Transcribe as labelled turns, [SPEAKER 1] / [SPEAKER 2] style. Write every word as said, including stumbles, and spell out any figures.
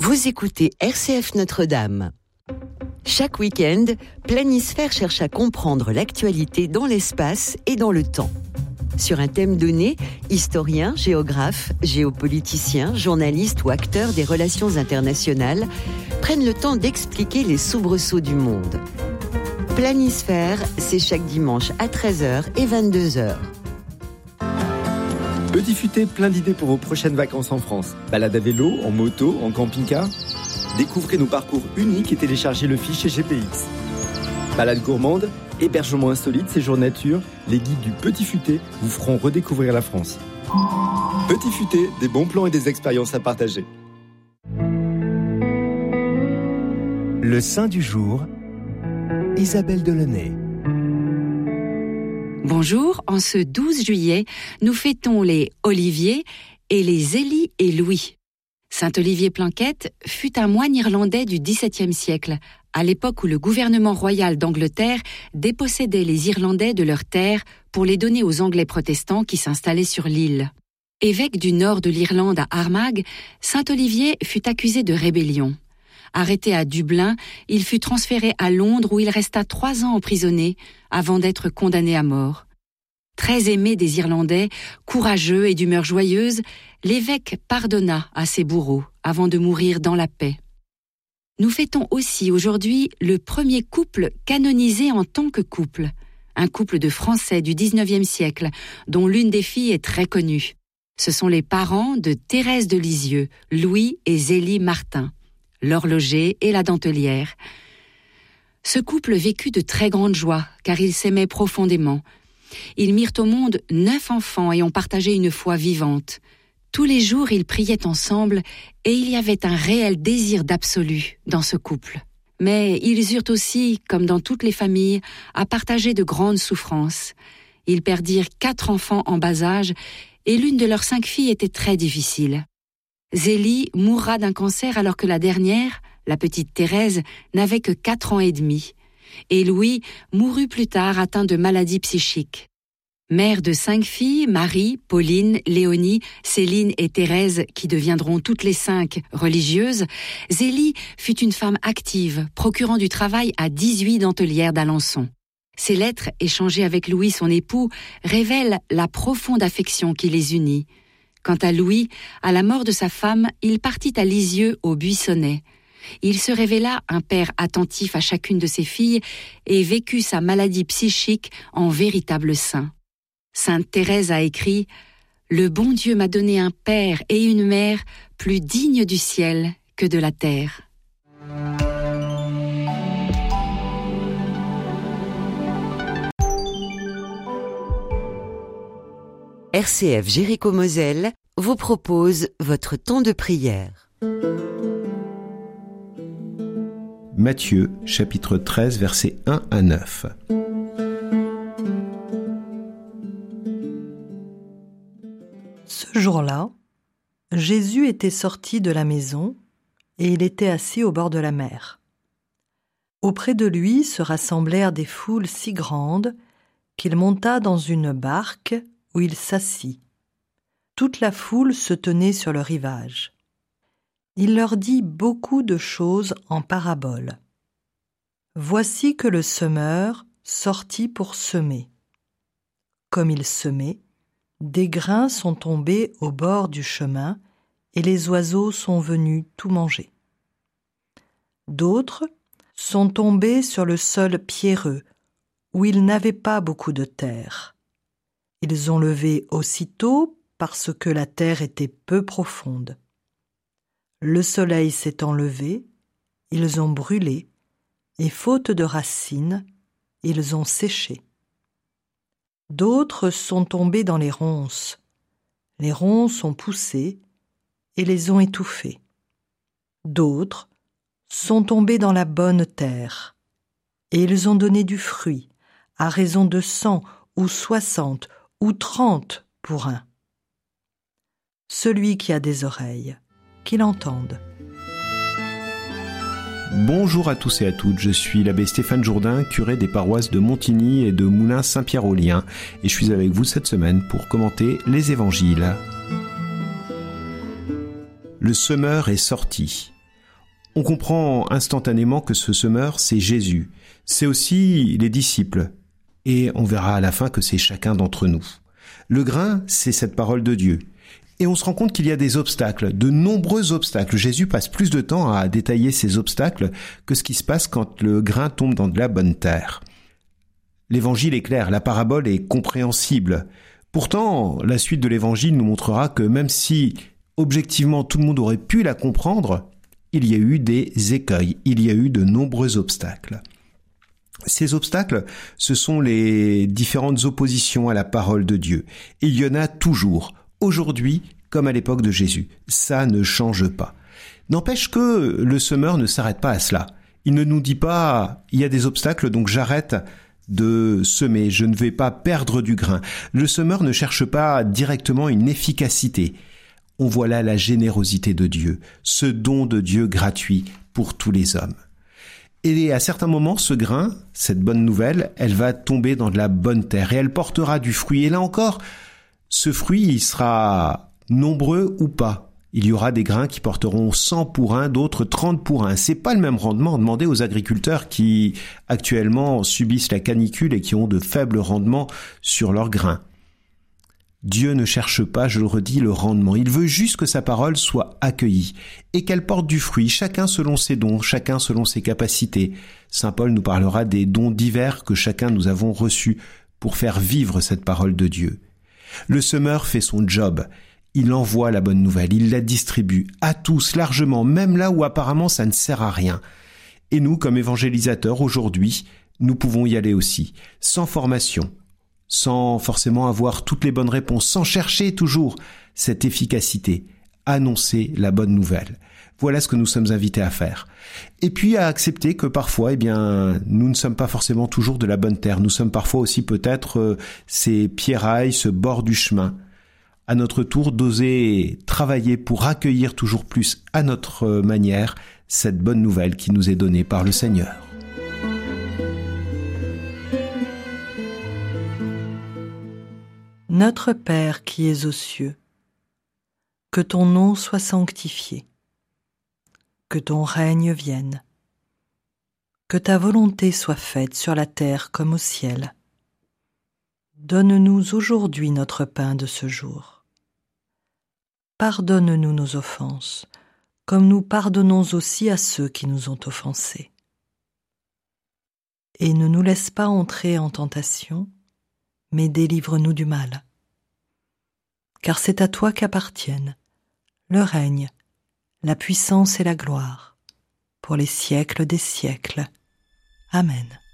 [SPEAKER 1] Vous écoutez R C F Notre-Dame. Chaque week-end, Planisphère cherche à comprendre l'actualité dans l'espace et dans le temps. Sur un thème donné, historiens, géographes, géopoliticiens, journalistes ou acteurs des relations internationales prennent le temps d'expliquer les soubresauts du monde. Planisphère, c'est chaque dimanche à treize heures et vingt-deux heures.
[SPEAKER 2] Petit Futé, plein d'idées pour vos prochaines vacances en France. Balade à vélo, en moto, en camping-car. Découvrez nos parcours uniques et téléchargez le fichier G P X. Balade gourmande, hébergement insolite, séjour nature, les guides du Petit Futé vous feront redécouvrir la France. Petit Futé, des bons plans et des expériences à partager.
[SPEAKER 3] Le saint du jour, Isabelle Delaunay.
[SPEAKER 4] Bonjour, en ce douze juillet, nous fêtons les Olivier et les Zélie et Louis. Saint-Olivier Planquette fut un moine irlandais du dix-septième siècle, à l'époque où le gouvernement royal d'Angleterre dépossédait les Irlandais de leurs terres pour les donner aux Anglais protestants qui s'installaient sur l'île. Évêque du nord de l'Irlande à Armagh, Saint-Olivier fut accusé de rébellion. Arrêté à Dublin, il fut transféré à Londres où il resta trois ans emprisonné avant d'être condamné à mort. Très aimé des Irlandais, courageux et d'humeur joyeuse, l'évêque pardonna à ses bourreaux avant de mourir dans la paix. Nous fêtons aussi aujourd'hui le premier couple canonisé en tant que couple, un couple de Français du dix-neuvième siècle dont l'une des filles est très connue. Ce sont les parents de Thérèse de Lisieux, Louis et Zélie Martin, l'horloger et la dentelière. Ce couple vécut de très grandes joies, car ils s'aimaient profondément. Ils mirent au monde neuf enfants et ont partagé une foi vivante. Tous les jours, ils priaient ensemble et il y avait un réel désir d'absolu dans ce couple. Mais ils eurent aussi, comme dans toutes les familles, à partager de grandes souffrances. Ils perdirent quatre enfants en bas âge et l'une de leurs cinq filles était très difficile. Zélie mourra d'un cancer alors que la dernière, la petite Thérèse, n'avait que quatre ans et demi. Et Louis mourut plus tard atteint de maladies psychiques. Mère de cinq filles, Marie, Pauline, Léonie, Céline et Thérèse, qui deviendront toutes les cinq religieuses, Zélie fut une femme active, procurant du travail à dix-huit dentelières d'Alençon. Ses lettres, échangées avec Louis, son époux, révèlent la profonde affection qui les unit. Quant à Louis, à la mort de sa femme, il partit à Lisieux au Buissonnais. Il se révéla un père attentif à chacune de ses filles et vécut sa maladie psychique en véritable saint. Sainte Thérèse a écrit « Le bon Dieu m'a donné un père et une mère plus dignes du ciel que de la terre. »
[SPEAKER 1] R C F Jéricho-Moselle vous propose votre temps de prière.
[SPEAKER 3] Matthieu, chapitre treize, versets un à neuf.
[SPEAKER 5] Ce jour-là, Jésus était sorti de la maison et il était assis au bord de la mer. Auprès de lui se rassemblèrent des foules si grandes qu'il monta dans une barque où il s'assit. Toute la foule se tenait sur le rivage. Il leur dit beaucoup de choses en paraboles. Voici que le semeur sortit pour semer. Comme il semait, des grains sont tombés au bord du chemin et les oiseaux sont venus tout manger. D'autres sont tombés sur le sol pierreux où il n'avait pas beaucoup de terre. Ils ont levé aussitôt parce que la terre était peu profonde. Le soleil s'étant levé, ils ont brûlé, et faute de racines, ils ont séché. D'autres sont tombés dans les ronces. Les ronces ont poussé et les ont étouffés. D'autres sont tombés dans la bonne terre, et ils ont donné du fruit, à raison de cent ou soixante ou trente pour un. Celui qui a des oreilles, qu'il entende.
[SPEAKER 3] Bonjour à tous et à toutes, je suis l'abbé Stéphane Jourdain, curé des paroisses de Montigny et de Moulins-Saint-Pierre-aux-Liens, et je suis avec vous cette semaine pour commenter les évangiles. Le semeur est sorti. On comprend instantanément que ce semeur, c'est Jésus. C'est aussi les disciples. Et on verra à la fin que c'est chacun d'entre nous. Le grain, c'est cette parole de Dieu. Et on se rend compte qu'il y a des obstacles, de nombreux obstacles. Jésus passe plus de temps à détailler ces obstacles que ce qui se passe quand le grain tombe dans de la bonne terre. L'évangile est clair, la parabole est compréhensible. Pourtant, la suite de l'évangile nous montrera que même si, objectivement, tout le monde aurait pu la comprendre, il y a eu des écueils, il y a eu de nombreux obstacles. Ces obstacles, ce sont les différentes oppositions à la parole de Dieu. Et il y en a toujours, aujourd'hui comme à l'époque de Jésus. Ça ne change pas. N'empêche que le semeur ne s'arrête pas à cela. Il ne nous dit pas « il y a des obstacles, donc j'arrête de semer, je ne vais pas perdre du grain ». Le semeur ne cherche pas directement une efficacité. On voit là la générosité de Dieu, ce don de Dieu gratuit pour tous les hommes. Et à certains moments, ce grain, cette bonne nouvelle, elle va tomber dans de la bonne terre et elle portera du fruit. Et là encore, ce fruit, il sera nombreux ou pas. Il y aura des grains qui porteront cent pour un, d'autres trente pour un. C'est pas le même rendement. Demandez aux agriculteurs qui, actuellement, subissent la canicule et qui ont de faibles rendements sur leurs grains. Dieu ne cherche pas, je le redis, le rendement. Il veut juste que sa parole soit accueillie et qu'elle porte du fruit, chacun selon ses dons, chacun selon ses capacités. Saint Paul nous parlera des dons divers que chacun nous avons reçus pour faire vivre cette parole de Dieu. Le semeur fait son job. Il envoie la bonne nouvelle, il la distribue à tous largement, même là où apparemment ça ne sert à rien. Et nous, comme évangélisateurs, aujourd'hui, nous pouvons y aller aussi, sans formation, sans forcément avoir toutes les bonnes réponses, sans chercher toujours cette efficacité, annoncer la bonne nouvelle. Voilà ce que nous sommes invités à faire. Et puis à accepter que parfois, eh bien, nous ne sommes pas forcément toujours de la bonne terre. Nous sommes parfois aussi peut-être euh, ces pierrailles, ce bord du chemin. À notre tour, d'oser travailler pour accueillir toujours plus à notre manière cette bonne nouvelle qui nous est donnée par le Seigneur.
[SPEAKER 5] Notre Père qui es aux cieux, que ton nom soit sanctifié, que ton règne vienne, que ta volonté soit faite sur la terre comme au ciel. Donne-nous aujourd'hui notre pain de ce jour. Pardonne-nous nos offenses, comme nous pardonnons aussi à ceux qui nous ont offensés. Et ne nous laisse pas entrer en tentation, mais délivre-nous du mal. Car c'est à toi qu'appartiennent le règne, la puissance et la gloire, pour les siècles des siècles. Amen.